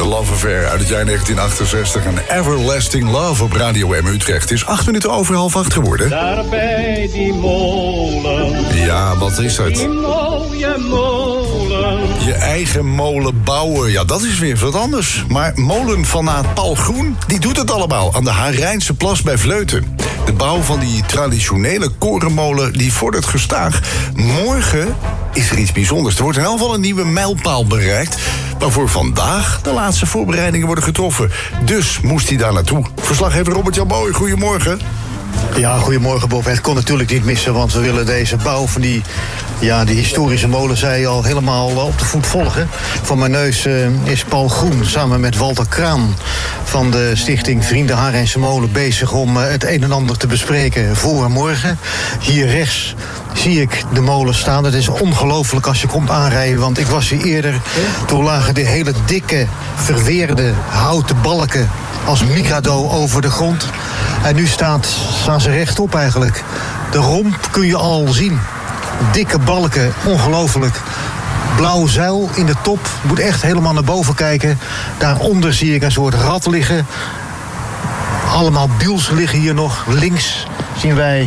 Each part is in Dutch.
Love Affair uit het jaar 1968. Een Everlasting Love op Radio M Utrecht. Het is 8 minuten over 7:30 geworden. Daar bij die molen. Ja, wat is het? Die mooie molen. Je eigen molen bouwen, ja, dat is weer wat anders. Maar molenfanaat Paul Groen, die doet het allemaal aan de Harijnse Plas bij Vleuten. De bouw van die traditionele korenmolen, die vordert gestaag. Morgen is er iets bijzonders. Er wordt in elk geval een nieuwe mijlpaal bereikt, waarvoor vandaag de laatste voorbereidingen worden getroffen. Dus moest hij daar naartoe. Verslaggever Robert-Jan Boy, goedemorgen. Ja, goedemorgen Bob. Het kon natuurlijk niet missen, want we willen deze bouw van die historische molen, zei je al, helemaal op de voet volgen. Voor mijn neus is Paul Groen samen met Walter Kraan van de stichting Vrienden Harijnse Molen bezig om het een en ander te bespreken voor morgen. Hier rechts zie ik de molen staan. Het is ongelooflijk als je komt aanrijden, want ik was hier eerder. Toen lagen die hele dikke, verweerde houten balken als mikado over de grond. En nu staan ze rechtop eigenlijk. De romp kun je al zien. Dikke balken, ongelooflijk. Blauw zeil in de top. Je moet echt helemaal naar boven kijken. Daaronder zie ik een soort rad liggen. Allemaal biels liggen hier nog. Links zien wij,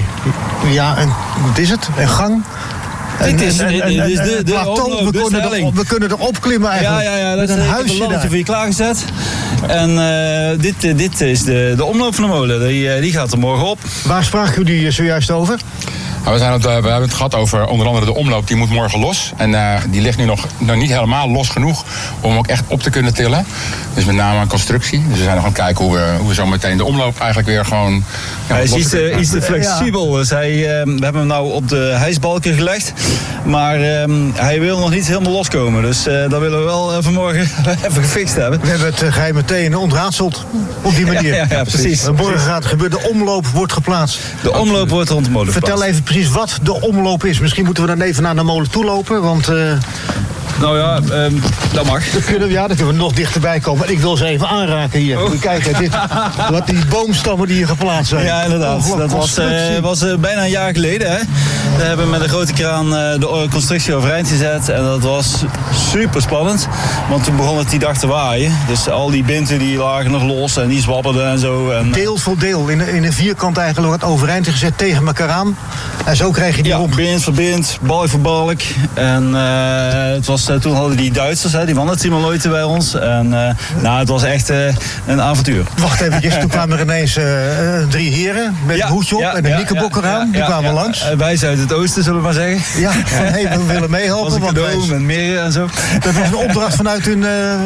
wat is het? Een gang. Dit is de plateau. We kunnen erop klimmen eigenlijk. Ja, met dat een is huisje een daar. landje voor je klaargezet. En dit is de omloop van de molen. Die gaat er morgen op. Waar spraken jullie zojuist over? We hebben het gehad over onder andere de omloop. Die moet morgen los. En die ligt nu nog niet helemaal los genoeg om ook echt op te kunnen tillen. Dus met name aan constructie. Dus we zijn nog aan het kijken hoe we zo meteen de omloop eigenlijk weer gewoon... Hij is iets te flexibel. Dus we hebben hem nou op de hijsbalken gelegd. Maar hij wil nog niet helemaal loskomen. Dus dat willen we wel vanmorgen even gefixt hebben. We hebben het geheim meteen ontraadseld op die manier. Ja, precies. Morgen gaat het gebeuren. De omloop wordt geplaatst. De omloop wordt rond de molen geplaatst. Vertel even precies wat de omloop is. Misschien moeten we dan even naar de molen toe lopen, want... Nou ja, dat mag. Dan kunnen we nog dichterbij komen. Ik wil ze even aanraken hier. Moet je kijken, wat die boomstammen die hier geplaatst zijn. Ja, inderdaad. Dat was bijna een jaar geleden. Hè? We hebben met een grote kraan de constructie overeind gezet. En dat was super spannend. Want toen begon het die dag te waaien. Dus al die binten die lagen nog los en die zwabberden en zo. En, deel voor deel. In een vierkant eigenlijk wordt overeind gezet tegen elkaar aan. En zo krijg je die romp. Bind voor bind, balk voor balk. En het was... Toen hadden die Duitsers, die wandeltimmerleuten bij ons. En het was echt een avontuur. Wacht even, toen kwamen er ineens 3 heren met een hoedje op en een knikkerbokker aan. Die kwamen langs. Wij uit het oosten, zullen we maar zeggen. Ja, van we willen meehelpen. Dat was een cadeau met meren en zo. Dat was een opdracht vanuit hun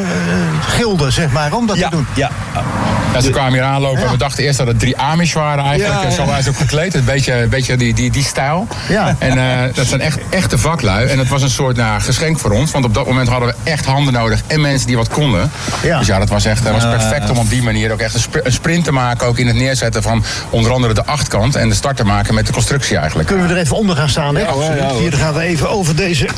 gilde, zeg maar, om dat te doen. Ja, ze kwamen hier aanlopen en we dachten eerst dat het 3 Amish waren eigenlijk. En zo waren ze ook gekleed, een beetje die stijl. Ja. En dat zijn echte vaklui. En dat was een soort geschenk voor ons. Want op dat moment hadden we echt handen nodig en mensen die wat konden. Ja. Dus dat was perfect om op die manier ook echt een sprint te maken. Ook in het neerzetten van onder andere de achtkant. En de start te maken met de constructie eigenlijk. Kunnen we er even onder gaan staan, hè? Ja, hier gaan we even over deze...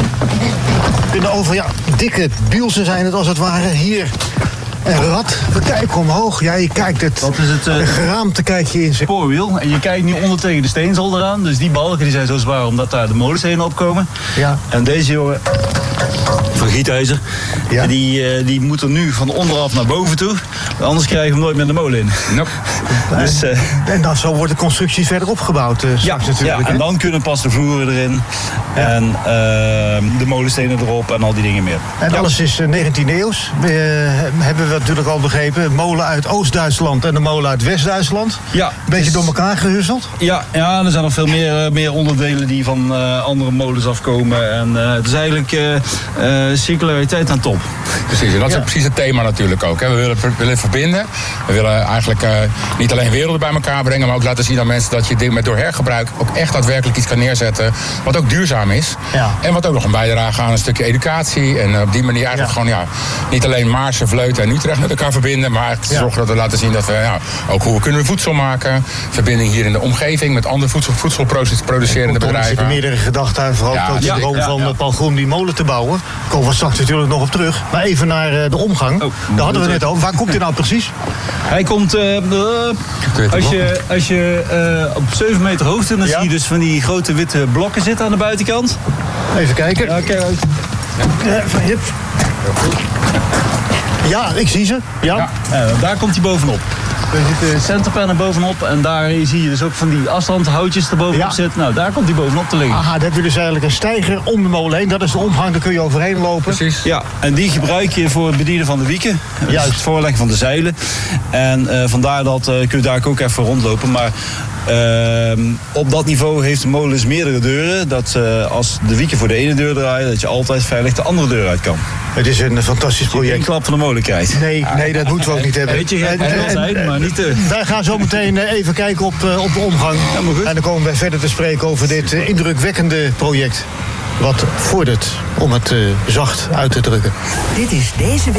dikke bielsen zijn het als het ware. Hier een rad. We kijken omhoog. Ja, je kijkt het. Dat is het geraamte kijk je in zijn spoorwiel. En je kijkt nu onder tegen de steenzolder aan. Dus die balken die zijn zo zwaar omdat daar de molenstenen opkomen. Ja. En deze jongen van gietijzer. Ja. Die moet er nu van onderaf naar boven toe. Anders krijgen we hem nooit meer de molen in. Nope. Dus, en dan zo wordt de constructie verder opgebouwd. En dan kunnen pas de vloeren erin. Ja. En de molenstenen erop en al die dingen meer. En alles is 19e eeuws. Hebben we natuurlijk al begrepen. Molen uit Oost-Duitsland en de molen uit West-Duitsland. Ja. Een beetje door elkaar gehusseld. Ja, er zijn nog veel meer onderdelen die van andere molens afkomen. En het is eigenlijk circulariteit aan top. Precies, en dat is precies het thema natuurlijk ook. Hè. We willen verbinden. We willen eigenlijk niet alleen werelden bij elkaar brengen, maar ook laten zien aan mensen dat je met door hergebruik ook echt daadwerkelijk iets kan neerzetten wat ook duurzaam is. Ja. En wat ook nog een bijdrage aan een stukje educatie. En op die manier eigenlijk gewoon niet alleen Maarsen, Vleuten en Utrecht met elkaar verbinden, maar eigenlijk zorgen dat we laten zien dat we ook hoe we kunnen voedsel maken. Verbinding hier in de omgeving met andere voedselproducerende bedrijven. Er zitten meerdere gedachten aan, vooral de droom van Paul Groen die molen te bouwen. Daar komen we straks natuurlijk nog op terug. Maar even naar de omgang. Daar hadden we net over. Waar komt hij nou precies? Hij komt, als je op 7 meter hoogte, dan zie je dus van die grote witte blokken zitten aan de buitenkant. Even kijken. Ja, kijk uit. Ja, ik zie ze. Ja. Daar komt hij bovenop. Je ziet de centerpan er bovenop en daar zie je dus ook van die afstandhoutjes erbovenop zitten. Nou, daar komt hij bovenop te liggen. Aha, dan heb je dus eigenlijk een steiger om de molen heen. Dat is de omhang, daar kun je overheen lopen. Precies. Ja, en die gebruik je voor het bedienen van de wieken. Juist. Het voorleggen van de zeilen. En vandaar dat kun je daar ook even rondlopen. Maar op dat niveau heeft de molen dus meerdere deuren. Dat als de wieken voor de ene deur draaien, dat je altijd veilig de andere deur uit kan. Het is een fantastisch project. Een klap van de molen krijgt. Nee, dat moeten we ook niet hebben. Weet je, het moet wel zijn, maar niet te. Wij gaan zo meteen even kijken op de omgang. Ja, maar goed. En dan komen wij verder te spreken over dit indrukwekkende project. Wat vordert, om het zacht uit te drukken. Dit is deze